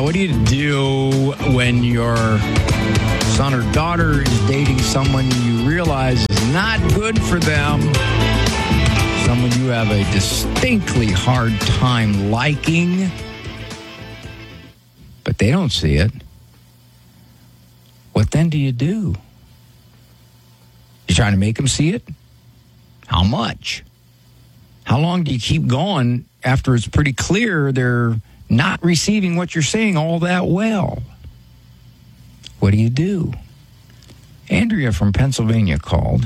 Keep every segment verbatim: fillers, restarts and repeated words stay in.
What do you do when your son or daughter is dating someone you realize is not good for them? Someone you have a distinctly hard time liking, but they don't see it. What then do you do? You trying to make them see it? How much? How long do you keep going after it's pretty clear they're not receiving what you're saying all that well? What do you do? Andrea from Pennsylvania called.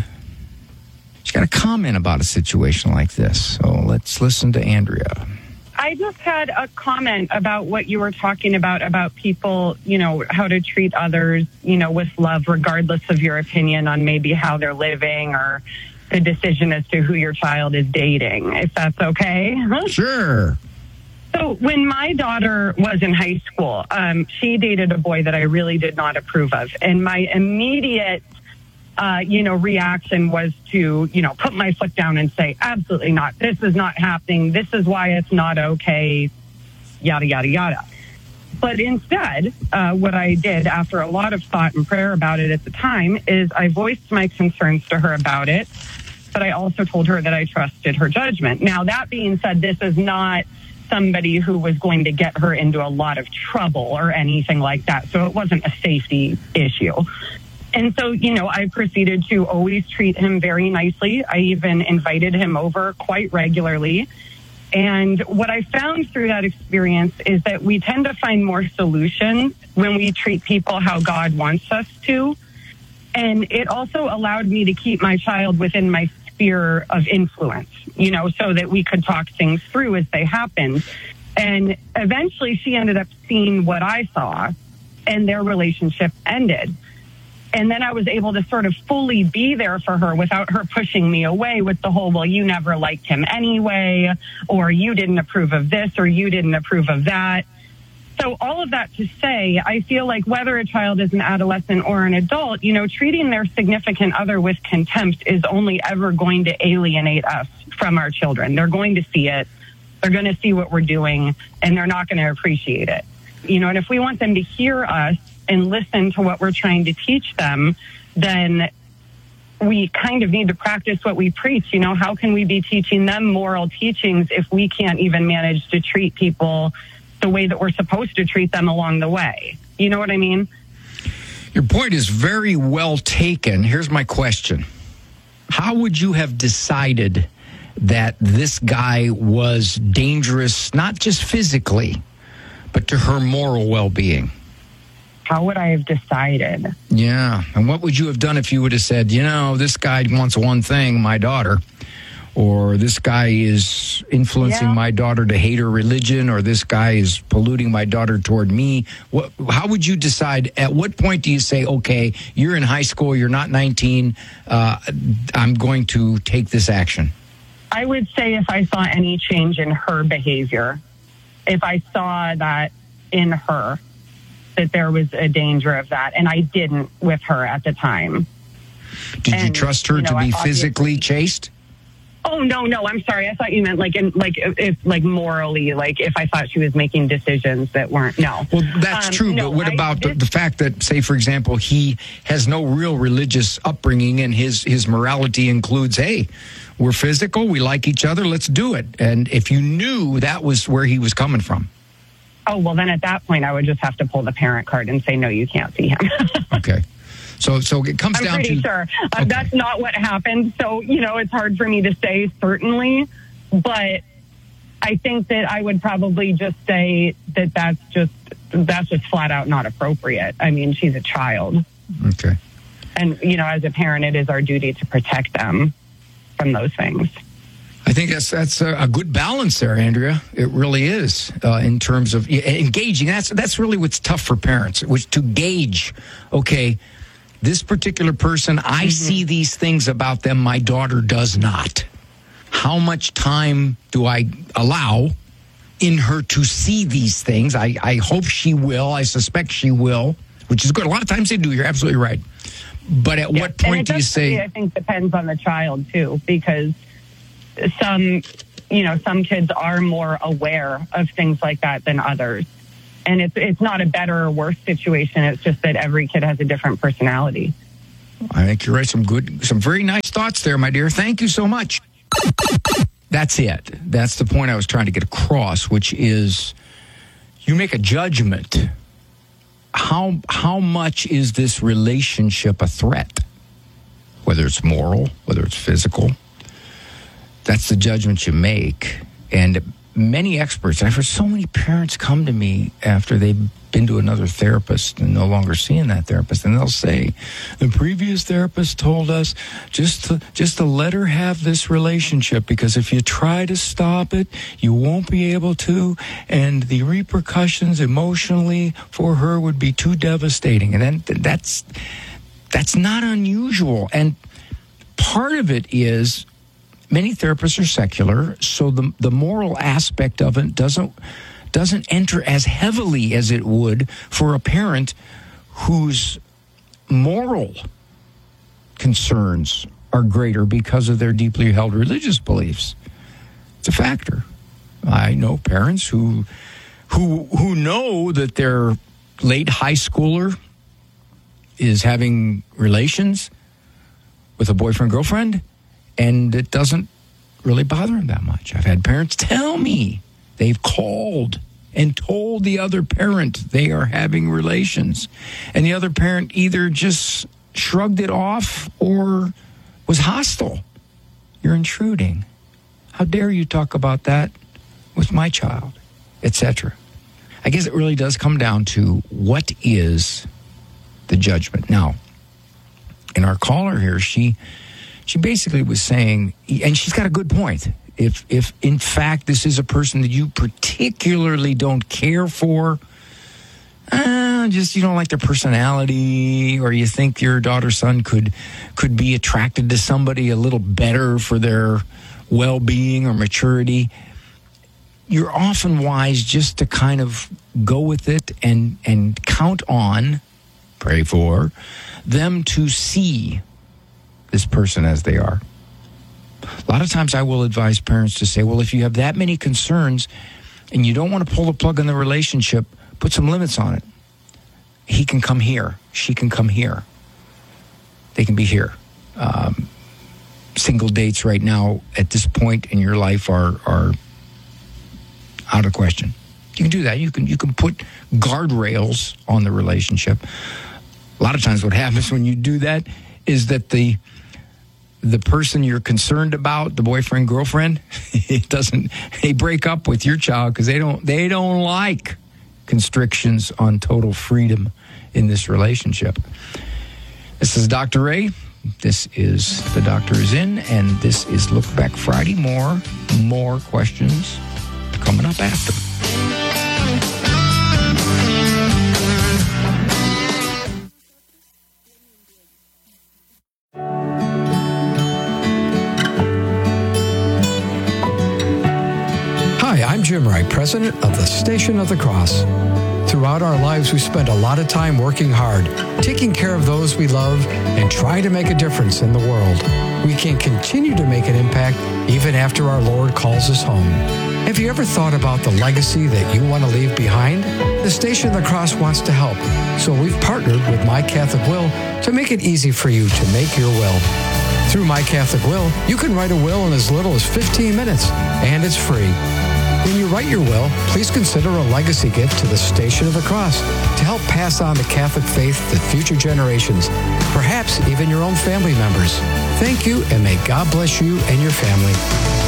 She's got a comment about a situation like this. So let's listen to Andrea. I just had a comment about what you were talking about, about people, you know, how to treat others, you know, with love, regardless of your opinion on maybe how they're living or the decision as to who your child is dating, if that's okay. Sure. So when my daughter was in high school, um, she dated a boy that I really did not approve of. And my immediate, uh, you know, reaction was to, you know, put my foot down and say, absolutely not. This is not happening. This is why it's not okay, yada, yada, yada. But instead, uh, what I did after a lot of thought and prayer about it at the time is I voiced my concerns to her about it, but I also told her that I trusted her judgment. Now, that being said, this is not somebody who was going to get her into a lot of trouble or anything like that. So it wasn't a safety issue. And so, you know, I proceeded to always treat him very nicely. I even invited him over quite regularly. And what I found through that experience is that we tend to find more solutions when we treat people how God wants us to. And it also allowed me to keep my child within my sphere of influence, you know, so that we could talk things through as they happened. And eventually she ended up seeing what I saw, and their relationship ended. And then I was able to sort of fully be there for her without her pushing me away with the whole, well, you never liked him anyway, or you didn't approve of this, or you didn't approve of that. So all of that to say, I feel like whether a child is an adolescent or an adult, you know, treating their significant other with contempt is only ever going to alienate us from our children. They're going to see it. They're going to see what we're doing, and they're not going to appreciate it. You know, and if we want them to hear us and listen to what we're trying to teach them, then we kind of need to practice what we preach. You know, how can we be teaching them moral teachings if we can't even manage to treat people the way that we're supposed to treat them along the way? You know what I mean? Your point is very well taken. Here's my question. How would you have decided that this guy was dangerous, not just physically, but to her moral well-being? How would I have decided? Yeah. And what would you have done if you would have said, you know, this guy wants one thing, my daughter, or this guy is influencing yeah. my daughter to hate her religion, or this guy is polluting my daughter toward me? What, how would you decide? At what point do you say, okay, you're in high school, you're not nineteen, uh, I'm going to take this action? I would say if I saw any change in her behavior, if I saw that in her, that there was a danger of that, and I didn't with her at the time. Did and, you trust her you know, to be I physically chaste? Oh, no, no, I'm sorry. I thought you meant like, in, like, if, like morally, like if I thought she was making decisions that weren't, no. Well, that's um, true, no, but what I, about this, the, the fact that, say, for example, he has no real religious upbringing and his, his morality includes, hey, we're physical, we like each other, let's do it. And if you knew that was where he was coming from. Oh, well, then at that point, I would just have to pull the parent card and say, no, you can't see him. Okay. So so it comes I'm down pretty to... sure. Uh, okay. That's not what happened. So, you know, it's hard for me to say certainly, but I think that I would probably just say that that's just, that's just flat out not appropriate. I mean, she's a child. Okay. And, you know, as a parent, it is our duty to protect them from those things. I think that's that's a, a good balance there, Andrea. It really is, uh, in terms of engaging. That's that's really what's tough for parents, which to gauge, okay, this particular person, I mm-hmm. see these things about them, my daughter does not. How much time do I allow in her to see these things? I, I hope she will. I suspect she will, which is good. A lot of times they do. You're absolutely right. But at yeah. what point do you say... I think depends on the child, too, because some, you know, some kids are more aware of things like that than others. And it's it's not a better or worse situation. It's just that every kid has a different personality. I think you're right. Some good, some very nice thoughts there, my dear. Thank you so much. That's it. That's the point I was trying to get across, which is you make a judgment. How how much is this relationship a threat? Whether it's moral, whether it's physical. That's the judgment you make. And many experts, and I've heard so many parents come to me after they've been to another therapist and no longer seeing that therapist, and they'll say, the previous therapist told us just to, just to let her have this relationship, because if you try to stop it, you won't be able to, and the repercussions emotionally for her would be too devastating. And then that's that's not unusual. And part of it is many therapists are secular, so the the moral aspect of it doesn't doesn't enter as heavily as it would for a parent whose moral concerns are greater because of their deeply held religious beliefs. It's a factor. I know parents who who who know that their late high schooler is having relations with a boyfriend, girlfriend, and it doesn't really bother them that much. I've had parents tell me they've called and told the other parent they are having relations, and the other parent either just shrugged it off or was hostile. You're intruding. How dare you talk about that with my child, et cetera. I guess it really does come down to what is the judgment. Now, in our caller here, she she basically was saying, and she's got a good point, if if in fact this is a person that you particularly don't care for, uh, just you don't like their personality, or you think your daughter, son could could be attracted to somebody a little better for their well-being or maturity, you're often wise just to kind of go with it and and count on, pray for, them to see this person as they are. A lot of times I will advise parents to say, well, if you have that many concerns and you don't want to pull the plug on the relationship, put some limits on it. He can come here. She can come here. They can be here. Um, single dates right now at this point in your life are are out of question. You can do that. You can you can put guardrails on the relationship. A lot of times what happens when you do that is that the the person you're concerned about, the boyfriend, girlfriend, it doesn't they break up with your child because they don't they don't like constrictions on total freedom in this relationship. This is Doctor Ray. This is The Doctor Is In, and this is Look Back Friday. More, more questions coming up after. Hi, I'm Jim Wright, president of the Station of the Cross. Throughout our lives, we spend a lot of time working hard, taking care of those we love, and trying to make a difference in the world. We can continue to make an impact even after our Lord calls us home. Have you ever thought about the legacy that you want to leave behind? The Station of the Cross wants to help, so we've partnered with My Catholic Will to make it easy for you to make your will. Through My Catholic Will, you can write a will in as little as fifteen minutes, and it's free. When you write your will, please consider a legacy gift to the Station of the Cross to help pass on the Catholic faith to future generations, perhaps even your own family members. Thank you, and may God bless you and your family.